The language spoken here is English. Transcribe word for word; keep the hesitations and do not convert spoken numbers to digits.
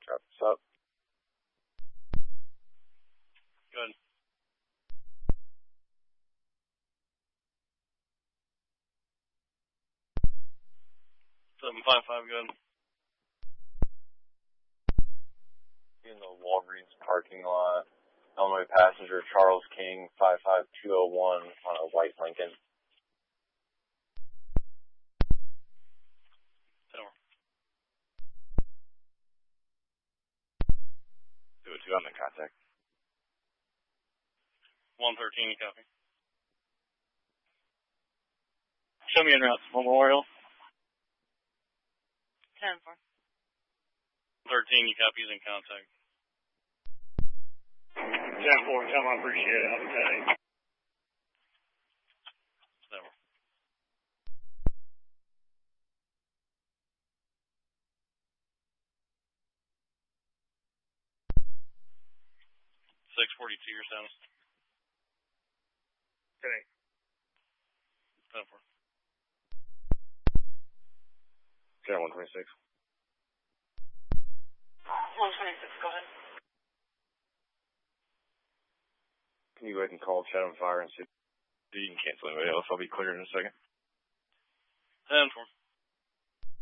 Wrap this up. Good. Seven five five. Good. In the Walgreens parking lot, Illinois passenger Charles King, five five two oh one on a white Lincoln. Over. two oh two, I'm in contact. one thirteen, you copy. Show me en route to Memorial. ten four. thirteen, you copy, is in contact. ten four, tell him I appreciate it. Have a good day. Over. six forty-two, your status. Okay. ten four. Channel one twenty-six. one twenty-six, go ahead. Can you go ahead and call Chatham Fire and see? You can cancel anybody else. I'll be clear in a second. ten four.